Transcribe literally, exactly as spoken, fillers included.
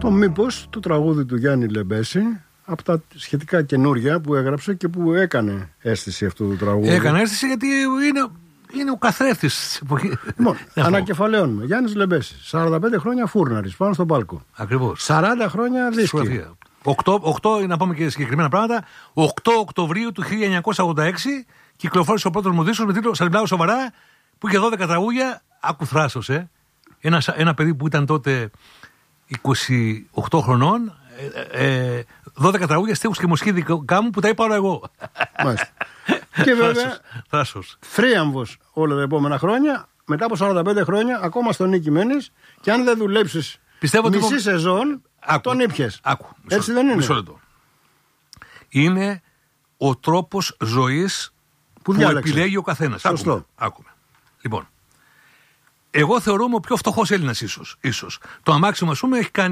το μήπως του τραγούδι του Γιάννη Λεμπέση, από τα σχετικά καινούρια που έγραψε και που έκανε αίσθηση αυτού του τραγούδι. Έκανε αίσθηση γιατί είναι, είναι ο καθρέφτης της εποχής. Λοιπόν, ανακεφαλαίωνουμε. Γιάννης Λεμπέσης, σαράντα πέντε χρόνια φούρναρης πάνω στον πάλκο. Ακριβώς. σαράντα χρόνια δίσκη. οκτώ, να πούμε και συγκεκριμένα πράγματα. οκτώ Οκτωβρίου του χίλια εννιακόσια ογδόντα έξι κυκλοφόρησε ο πρώτος μου δίσκος με τίτλο «Σας μιλάω σοβαρά», που είχε δώδεκα τραγούδια. Άκου θράσος, ε. Ένα, ένα παιδί που ήταν τότε είκοσι οκτώ χρονών, ε, ε, δώδεκα τραγούδια, στίχους και μοσχή δικά μου που τα είπα όλα εγώ. Μάλιστα. Και βέβαια, θράσος. θρίαμβος όλα τα επόμενα χρόνια, μετά από σαράντα πέντε χρόνια, ακόμα στον Νίκη μένεις, και αν δεν δουλέψεις μισή ότι... σεζόν, άκου, τον ήπιες. Άκου, έτσι μισό, δεν είναι? Μισό λεπτό. Είναι ο τρόπος ζωής που, που επιλέγει ο καθένας. Σωστό. Άκουμε, άκουμε. Λοιπόν, εγώ θεωρούμαι ο πιο φτωχός Έλληνας ίσως. ίσως. Το αμάξι μου, ας πούμε, έχει κάνει